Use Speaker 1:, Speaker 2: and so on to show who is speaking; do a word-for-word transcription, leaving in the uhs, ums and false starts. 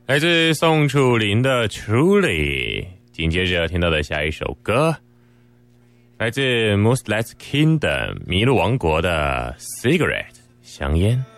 Speaker 1: 来自宋楚龄的 Truly。 紧接着听到的下一首歌来自 Moonlight Kingdom 麋鹿王国的 Cigarette 香烟。